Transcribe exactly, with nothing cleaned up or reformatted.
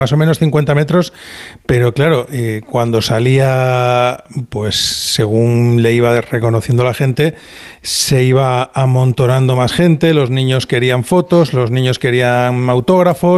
más o menos cincuenta metros, pero claro, eh, cuando salía, pues según le iba reconociendo la gente, se iba amontonando más gente, los niños querían fotos, los niños querían autógrafos.